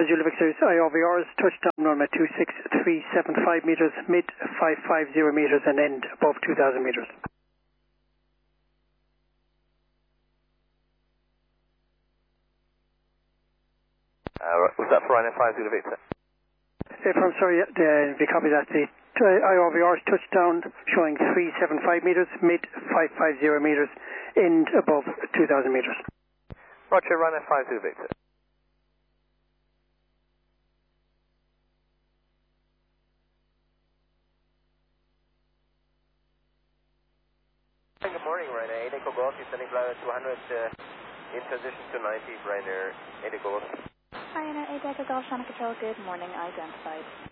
Julia Victor, IOVRs, touchdown runway 26375 metres, mid 550 metres and end above 2000 metres. Was that for Ryanair 5 Julia Victor? I'm sorry, we copy that. The IOVRs touchdown showing 375 metres, mid 550 metres, end above 2000 metres. Roger, Ryanair 5 Julia Victor. Good morning, Ryanair 8 Echo Golf, descending flight 200 in transition to 90, Ryanair 8 Echo Golf. Ryanair 8 Echo Golf, Sonic Control, good morning, identified.